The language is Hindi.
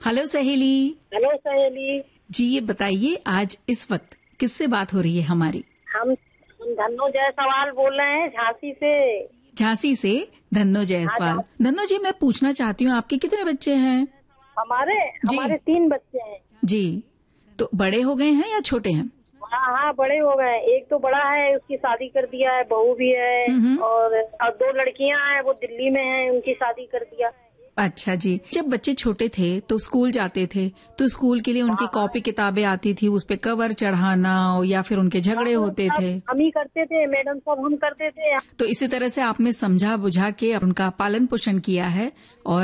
हेलो सहेली। हेलो सहेली जी, ये बताइए आज इस वक्त किससे बात हो रही है हमारी? हम धन्नो जायसवाल बोल रहे हैं झांसी से। झांसी से धन्नो जायसवाल। धन्नो जी, मैं पूछना चाहती हूँ आपके कितने बच्चे हैं? हमारे 3 बच्चे हैं जी, तो बड़े हो गए हैं या छोटे हैं? हाँ बड़े हो गए। एक तो बड़ा है, उसकी शादी कर दिया है, बहू भी है और 2 लड़कियां हैं, वो दिल्ली में हैं, उनकी शादी कर दिया। अच्छा जी। जब बच्चे छोटे थे तो स्कूल जाते थे तो स्कूल के लिए उनकी कॉपी किताबें आती थी, उस पे कवर चढ़ाना या फिर उनके झगड़े होते थे। हम ही करते थे, मैडम सब हम करते थे। तो इसी तरह से आपने समझा बुझा के उनका पालन पोषण किया है और